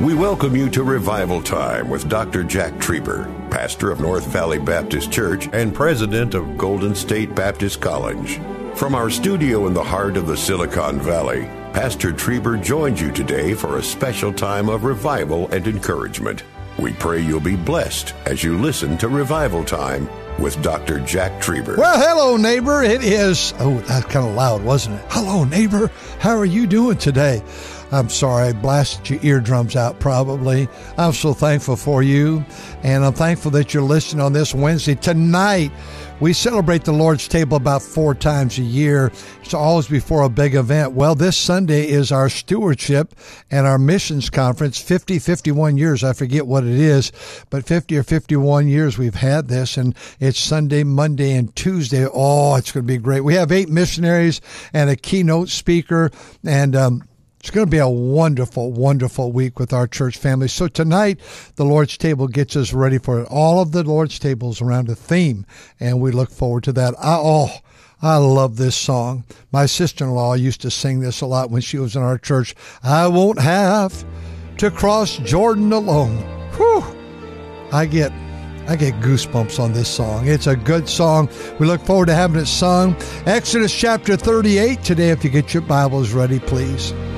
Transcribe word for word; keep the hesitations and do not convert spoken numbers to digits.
We welcome you to Revival Time with Doctor Jack Trieber, pastor of North Valley Baptist Church and president of Golden State Baptist College. From our studio in the heart of the Silicon Valley, Pastor Trieber joins you today for a special time of revival and encouragement. We pray you'll be blessed as you listen to Revival Time with Doctor Jack Trieber. Well, hello, neighbor. It is, oh, that's kind of loud, wasn't it? Hello, neighbor. How are you doing today? I'm sorry, I blasted your eardrums out probably. I'm so thankful for you, and I'm thankful that you're listening on this Wednesday. Tonight, we celebrate the Lord's table about four times a year. It's always before a big event. Well, this Sunday is our stewardship and our missions conference, fifty, fifty-one years. I forget what it is, but fifty or fifty-one years we've had this, and it's Sunday, Monday, and Tuesday. Oh, it's going to be great. We have eight missionaries and a keynote speaker, and um it's going to be a wonderful, wonderful week with our church family. So tonight, the Lord's table gets us ready for it. All of the Lord's tables around a theme, and we look forward to that. I, oh, I love this song. My sister-in-law used to sing this a lot when she was in our church. I won't have to cross Jordan alone. Whew. I get, I get goosebumps on this song. It's a good song. We look forward to having it sung. Exodus chapter thirty-eight today, if you get your Bibles ready, please.